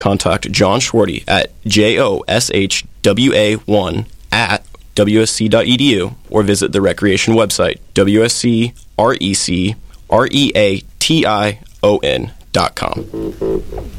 contact John Schwarty at joshwa1 at wsc.edu or visit the Recreation website, wscrecreation.com.